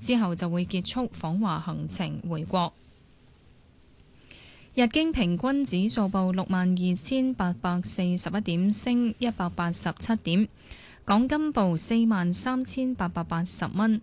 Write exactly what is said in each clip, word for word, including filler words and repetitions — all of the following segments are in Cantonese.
之後就會結束訪華行程回國。日經平均指數報六萬二千八百四十一點，升一百八十七點。港金報四萬三千八百八十蚊。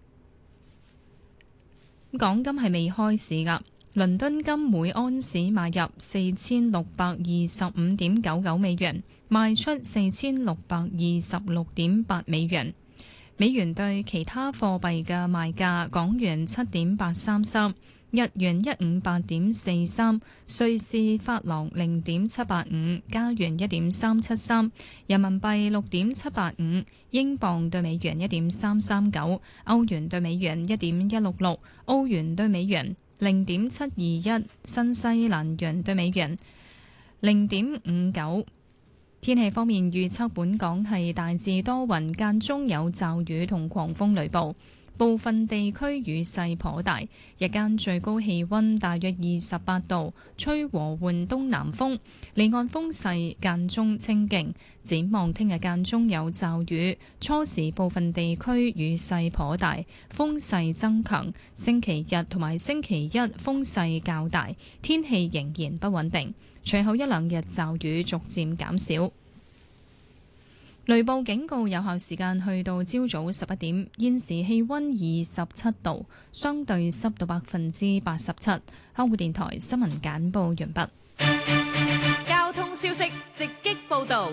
港金係未開市㗎。倫敦金每安士買入四千六百二十五點九九美元，賣出四千六百二十六點八美元。美元對其他貨幣嘅賣價：港元七點八三三。日元一五八點四三，瑞士法郎零點七八五，加元一點三七三，人民幣六點七八五，英鎊對美元一點三三九，歐元對美元一點一六六，澳元對美元零點七二一，新西蘭元對美元零點五九。天氣方面預測，本港係大致多雲，間中有驟雨同狂風雷暴。部分地區雨勢頗大，日間最高氣溫大約二十八度，吹和緩東南風，離岸風勢間中清勁。展望聽日間中有驟雨，初時部分地區雨勢頗大，風勢增強。星期日同埋星期一風勢較大，天氣仍然不穩定。隨後一兩日驟雨逐漸減少。雷暴警告有效時間去到朝早十一點，現時氣溫二十七度，相對濕度百分之八十七。香港電台新聞簡報完畢。 交通消息直擊報道。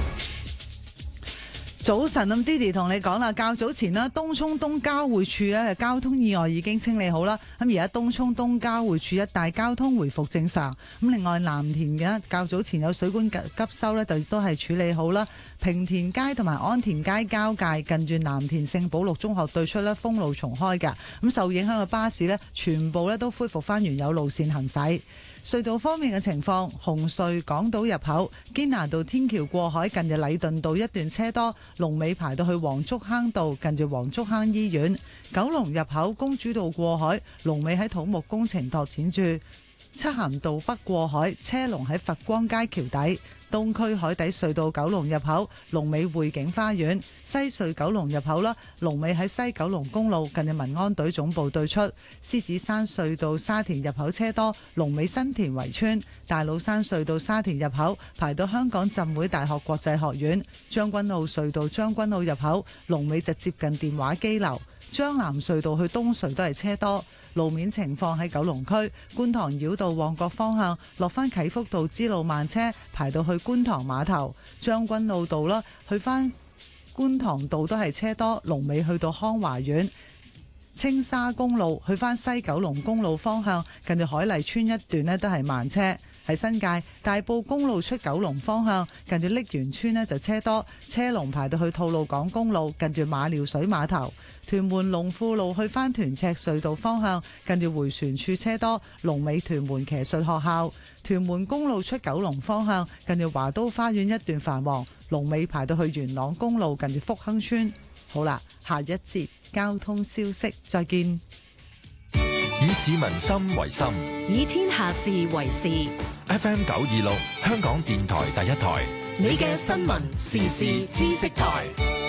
早晨，咁 Didi 同你講啦，較早前啦，東涌東交匯處咧交通意外已經清理好啦。咁而家東涌東交匯處一帶交通回復正常。咁另外藍田嘅較早前有水管急急修咧，就亦都係處理好啦。平田街同埋安田街交界近住藍田聖保祿中學對出咧，封路重開嘅。咁受影響嘅巴士咧，全部咧都恢復翻原有路線行駛。隧道方面嘅情況，紅隧港島入口堅拿道天橋過海近住禮頓道一段車多，龍尾排到去黃竹坑道近住黃竹坑醫院。九龍入口公主道過海龍尾喺土木工程拓展處。漆咸道北過海車龍喺佛光街橋底。東區海底隧道九龍入口龍尾匯景花園。西隧九龍入口啦，龍尾喺西九龍公路近住民安隊總部對出。獅子山隧道沙田入口車多，龍尾新田圍村。大老山隧道沙田入口排到香港浸會大學國際學院。將軍澳隧道將軍澳入口龍尾就接近電話機樓。將南隧道去東隧都係車多。路面情況喺九龍區觀塘繞道旺角方向落返啟福道支路慢車排到去觀塘碼頭。將軍澳道啦，去返觀塘道都係車多，龍尾去到康華苑。青沙公路去返西九龍公路方向近住海麗村一段呢都係慢車。喺新界大埔公路出九龍方向近住瀝源村呢就車多，車龍排到去吐露港公路近住馬料水碼頭。屯門龍富路去返屯赤隧道方向近住迴旋處車多，龍尾屯門騎術學校。屯門公路出九龍方向近住華都花園一段繁忙，龍尾排到去元朗公路近住福亨村。好啦，下一節交通消息再見。 以市民心為心， 以天下事為事。 F M 九二六香港電台第一台， 你嘅新聞時事知識台。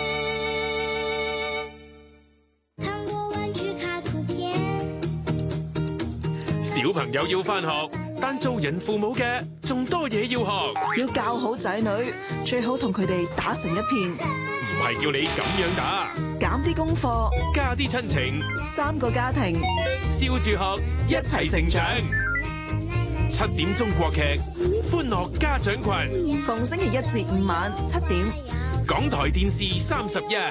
小朋友要返學，但做人父母嘅仲多嘢要學。 要教好仔女，最好同佢哋打成一片。 唔係叫你咁樣打， 減啲功課， 加啲親情， 三個家庭， 笑住學，一齊成長。七點鐘國劇，歡樂家長群， 逢星期一至五晚七點， 港台電視三十一。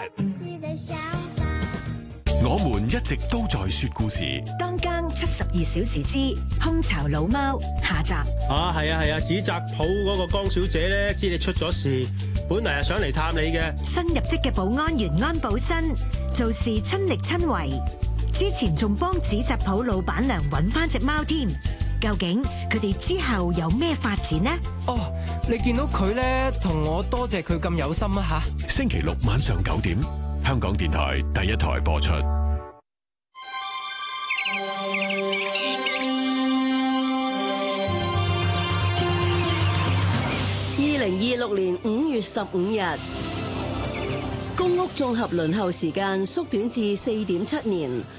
我們一直都在說故事。 當更七十二小時之空巢老貓下集。 啊，係啊係啊，紙紮鋪嗰個江小姐咧，知你出咗事，本嚟係想嚟探你嘅。 新入職嘅保安員安保新，做事親力親為，之前仲幫紙紮鋪老闆娘搵翻隻貓添。究竟佢哋之後有咩發展呢？ 哦，你見到佢咧，同我多謝佢咁有心啊吓！ 星期六晚上九點，香港電台第一台播出。 二零二六年五月十五日，公屋綜合輪候時間縮短至四點七年。